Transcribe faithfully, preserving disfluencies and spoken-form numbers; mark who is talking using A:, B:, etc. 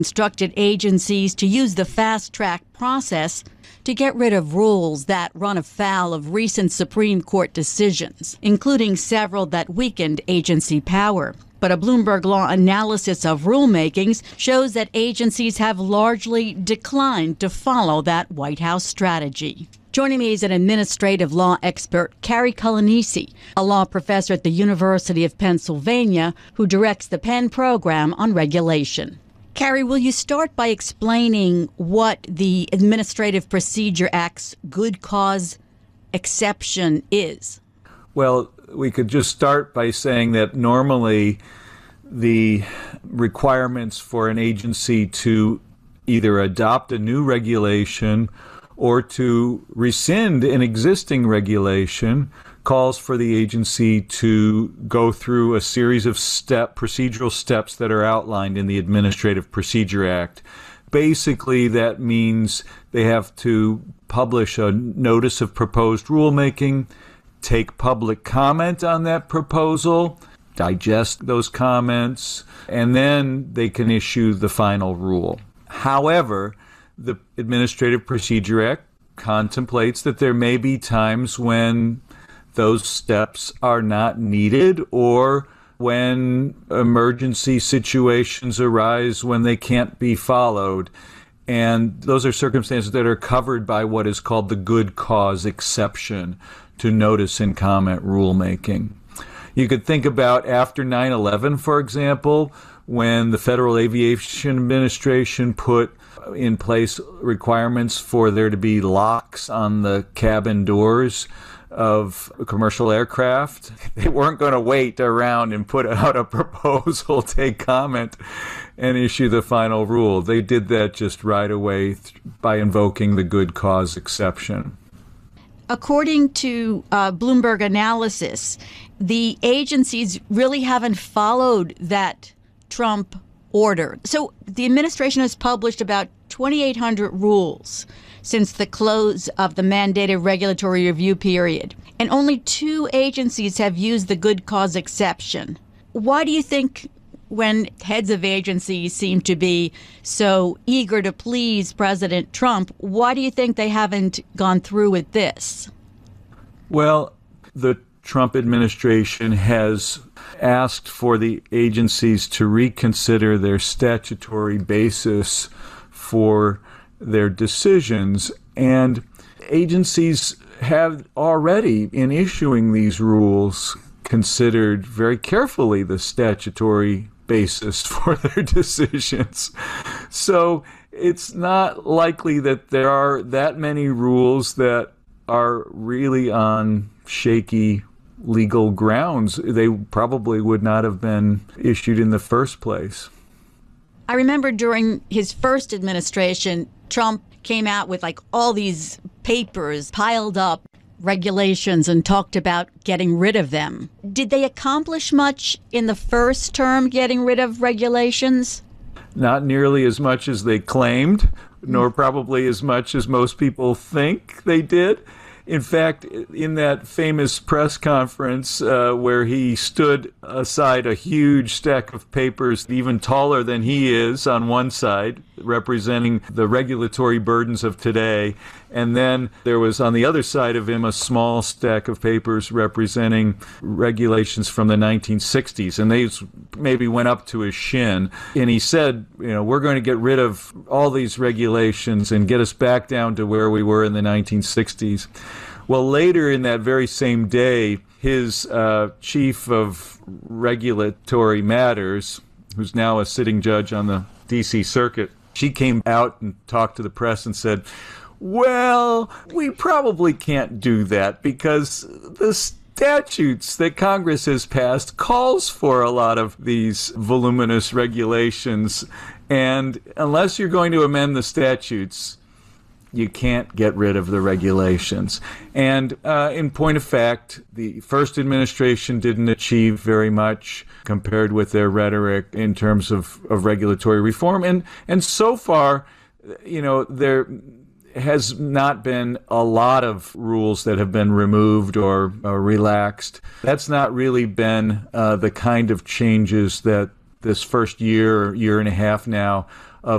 A: instructed agencies to use the fast-track process to get rid of rules that run afoul of recent Supreme Court decisions, including several that weakened agency power. But a Bloomberg Law analysis of rulemakings shows that agencies have largely declined to follow that White House strategy. Joining me is an administrative law expert, Carrie Culanese, a law professor at the University of Pennsylvania who directs the Penn program on regulation. Carrie, will you start by explaining what the Administrative Procedure Act's good cause exception is?
B: Well, we could just start by saying that normally the requirements for an agency to either adopt a new regulation or to rescind an existing regulation calls for the agency to go through a series of step procedural steps that are outlined in the Administrative Procedure Act. Basically, that means they have to publish a notice of proposed rulemaking, take public comment on that proposal, digest those comments, and then they can issue the final rule. However, the Administrative Procedure Act contemplates that there may be times when those steps are not needed or when emergency situations arise when they can't be followed. And those are circumstances that are covered by what is called the good cause exception to notice and comment rulemaking. You could think about after nine eleven, for example, when the Federal Aviation Administration put in place requirements for there to be locks on the cabin doors of commercial aircraft. They weren't going to wait around and put out a proposal, take comment, and issue the final rule. They did that just right away th- by invoking the good cause exception.
A: According to uh, Bloomberg analysis, the agencies really haven't followed that Trump order. So the administration has published about twenty-eight hundred rules since the close of the mandated regulatory review period, and only two agencies have used the good cause exception. Why do you think, when heads of agencies seem to be so eager to please President Trump, why do you think they haven't gone through with this?
B: Well, the Trump administration has asked for the agencies to reconsider their statutory basis for their decisions, and agencies have already, in issuing these rules, considered very carefully the statutory basis for their decisions. So it's not likely that there are that many rules that are really on shaky legal grounds. They probably would not have been issued in the first place.
A: I remember during his first administration, Trump came out with like all these papers piled up, regulations, and talked about getting rid of them. Did they accomplish much in the first term getting rid of regulations?
B: Not nearly as much as they claimed, nor probably as much as most people think they did. In fact, in that famous press conference uh, where he stood aside a huge stack of papers, even taller than he is on one side, representing the regulatory burdens of today, and then there was on the other side of him a small stack of papers representing regulations from the nineteen sixties, and they maybe went up to his shin. And he said, you know, we're going to get rid of all these regulations and get us back down to where we were in the nineteen sixties. Well, later in that very same day, his uh, chief of regulatory matters, who's now a sitting judge on the D C Circuit, she came out and talked to the press and said, well, we probably can't do that because the statutes that Congress has passed calls for a lot of these voluminous regulations. And unless you're going to amend the statutes, you can't get rid of the regulations. And uh, in point of fact, the first administration didn't achieve very much compared with their rhetoric in terms of, of regulatory reform. And, and so far, you know, there has not been a lot of rules that have been removed or, or relaxed. That's not really been uh, the kind of changes that this first year, year and a half now